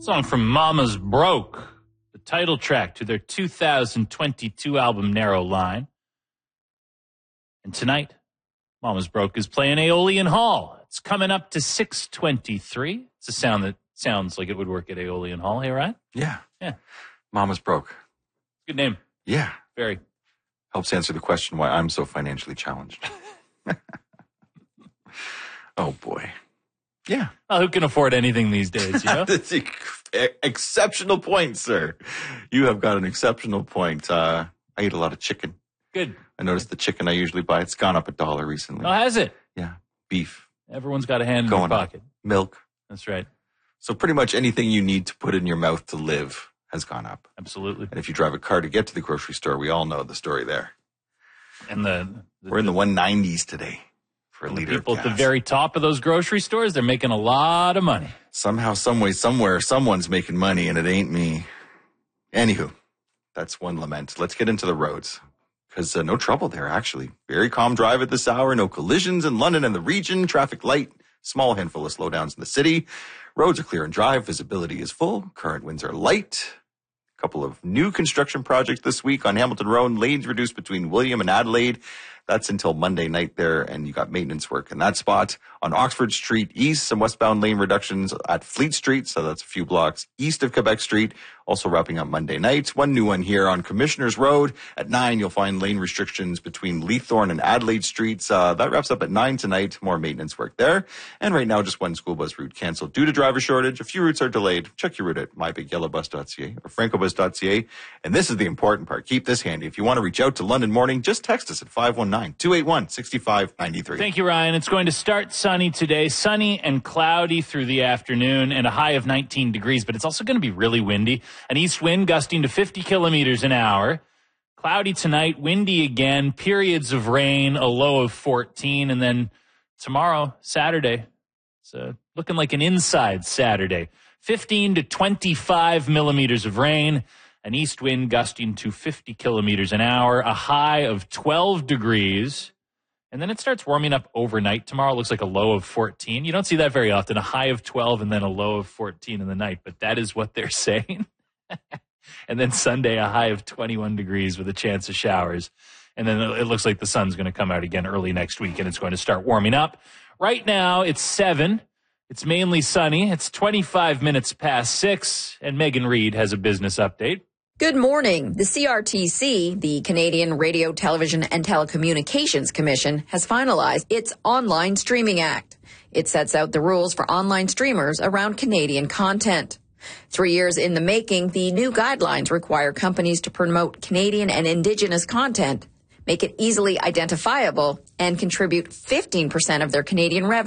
Song from Mama's Broke, the title track to their 2022 album Narrow Line. And tonight, Mama's Broke is playing Aeolian Hall. It's coming up to 6:23. It's a sound that sounds like it would work at Aeolian Hall. Hey, Ryan? Yeah. Yeah. Mama's Broke. Good name. Yeah. Very. Helps answer the question why I'm so financially challenged. Oh, boy. Yeah. Well, who can afford anything these days, you know? That's an exceptional point, sir. You have got an exceptional point. I eat a lot of chicken. Good. I noticed the chicken I usually buy, it's gone up $1 recently. Oh, has it? Yeah. Beef. Everyone's got a hand in their pocket. Up. Milk. That's right. So pretty much anything you need to put in your mouth to live has gone up. Absolutely. And if you drive a car to get to the grocery store, we all know the story there. And we're in the 190s today for a liter of people gas. at the very top of those grocery stores, they're making a lot of money. Somehow, some way, somewhere, someone's making money, and it ain't me. Anywho, that's one lament. Let's get into the roads. Because no trouble there, actually. Very calm drive at this hour. No collisions in London and the region. Traffic light. Small handful of slowdowns in the city. Roads are clear and dry. Visibility is full. Current winds are light. A couple of new construction projects this week on Hamilton Road. Lanes reduced between William and Adelaide. That's until Monday night there, and you got maintenance work in that spot. On Oxford Street East, some westbound lane reductions at Fleet Street, so that's a few blocks east of Quebec Street. Also wrapping up Monday night. One new one here on Commissioners Road. At 9, you'll find lane restrictions between Leithorn and Adelaide Streets. That wraps up at 9 tonight. More maintenance work there. And right now, just one school bus route canceled due to driver shortage. A few routes are delayed. Check your route at mybigyellowbus.ca or francobus.ca. And this is the important part. Keep this handy. If you want to reach out to London Morning, just text us at 519-281-6593. Thank you, Ryan. It's going to start sunny today. Sunny and cloudy through the afternoon and a high of 19 degrees, but it's also going to be really windy. An east wind gusting to 50 kilometers an hour. Cloudy tonight, windy again, periods of rain, a low of 14. And then tomorrow, Saturday, it's looking like an inside Saturday. 15 to 25 millimeters of rain, an east wind gusting to 50 kilometers an hour, a high of 12 degrees. And then it starts warming up overnight. Tomorrow looks like a low of 14. You don't see that very often, a high of 12 and then a low of 14 in the night. But that is what they're saying. And then Sunday, a high of 21 degrees with a chance of showers. And then it looks like the sun's going to come out again early next week, and it's going to start warming up. Right now, it's 7. It's mainly sunny. It's 25 minutes past 6, and Megan Reed has a business update. Good morning. The CRTC, the Canadian Radio, Television and Telecommunications Commission, has finalized its Online Streaming Act. It sets out the rules for online streamers around Canadian content. 3 years in the making, the new guidelines require companies to promote Canadian and Indigenous content, make it easily identifiable, and contribute 15% of their Canadian revenue